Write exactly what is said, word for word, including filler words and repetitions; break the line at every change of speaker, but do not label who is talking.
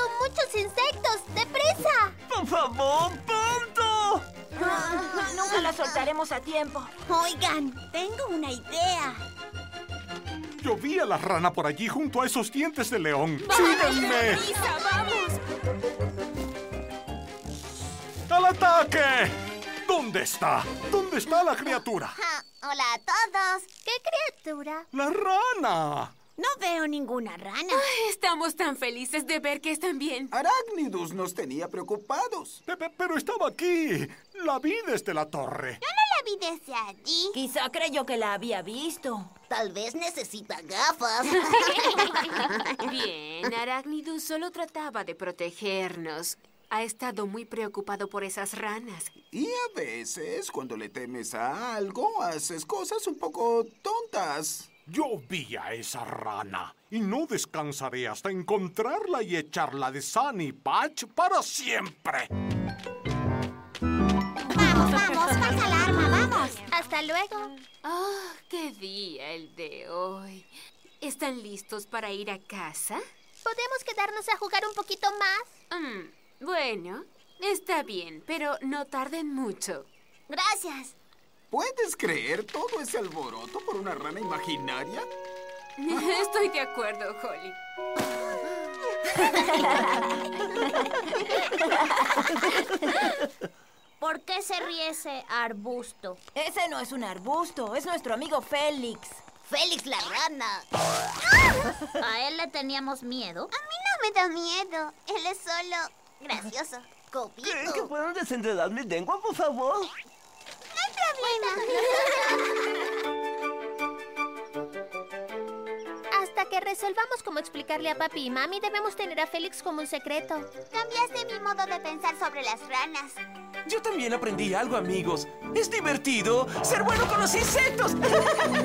muchos insectos. ¡Deprisa!
¡Por favor, pronto!
Nunca la soltaremos a tiempo.
Oigan, tengo una idea.
Yo vi a la rana por allí junto a esos dientes de león. ¡Síguenme!
¡Deprisa, vamos!
¡Al ataque! ¿Dónde está? ¿Dónde está la criatura?
Ah, hola a todos. ¿Qué criatura?
¡La rana!
No veo ninguna rana.
Ay, estamos tan felices de ver que están bien.
Arácnidus nos tenía preocupados.
Pe- pe- Pero estaba aquí. La vi desde la torre.
Yo no la vi desde allí.
Quizá creyó que la había visto.
Tal vez necesita gafas.
Bien, Arácnidus solo trataba de protegernos. Ha estado muy preocupado por esas ranas.
Y a veces, cuando le temes a algo, haces cosas un poco tontas.
Yo vi a esa rana y no descansaré hasta encontrarla y echarla de Sunny Patch para siempre.
Vamos, vamos, pasa el arma, vamos. Hasta luego.
¡Oh, qué día el de hoy! ¿Están listos para ir a casa?
¿Podemos quedarnos a jugar un poquito más?
Mm, bueno, está bien, pero no tarden mucho.
Gracias.
¿Puedes creer todo ese alboroto por una rana imaginaria?
Estoy de acuerdo, Holly.
¿Por qué se ríe ese arbusto?
Ese no es un arbusto, es nuestro amigo Félix.
Félix la rana. ¿A él le teníamos miedo? A mí no me da miedo. Él es solo gracioso.
¿Creen que
Copito.
puedan desenredar mi lengua, por favor?
Hasta que resolvamos cómo explicarle a papi y mami, debemos tener a Félix como un secreto. Cambiaste mi modo de pensar sobre las ranas.
Yo también aprendí algo, amigos. Es divertido ser bueno con los insectos.